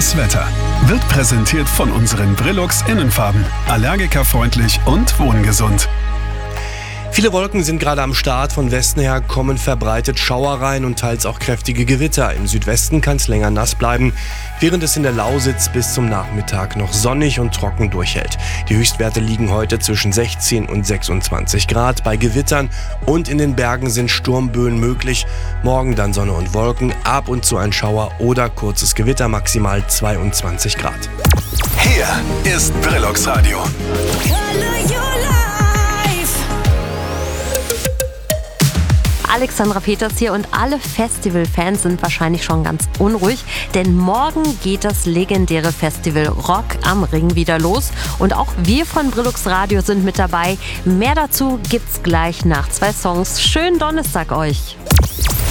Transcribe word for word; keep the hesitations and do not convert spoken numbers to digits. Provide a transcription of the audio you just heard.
Das Wetter wird präsentiert von unseren Brillux Innenfarben. Allergikerfreundlich und wohngesund. Viele Wolken sind gerade am Start. Von Westen her kommen verbreitet Schauer rein und teils auch kräftige Gewitter. Im Südwesten kann es länger nass bleiben, während es in der Lausitz bis zum Nachmittag noch sonnig und trocken durchhält. Die Höchstwerte liegen heute zwischen sechzehn und sechsundzwanzig Grad. Bei Gewittern und in den Bergen sind Sturmböen möglich. Morgen dann Sonne und Wolken, ab und zu ein Schauer oder kurzes Gewitter, maximal zweiundzwanzig Grad. Hier ist Brillux Radio. Alexandra Peters hier und alle Festivalfans sind wahrscheinlich schon ganz unruhig, denn morgen geht das legendäre Festival Rock am Ring wieder los und auch wir von Brillux Radio sind mit dabei. Mehr dazu gibt's gleich nach zwei Songs. Schönen Donnerstag euch!